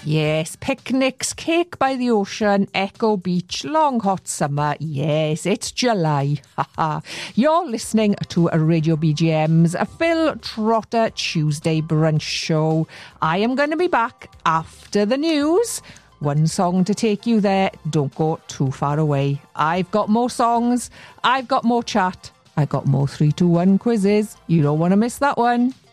Yes, picnics, cake by the ocean, Echo Beach, long hot summer. Yes, it's July. You're listening to Radio BGM's Phil Trotter Tuesday Brunch Show. I am going to be back after the news. One song to take you there. Don't go too far away. I've got more songs. I've got more chat. I've got more 3, 2, 1 quizzes. You don't want to miss that one.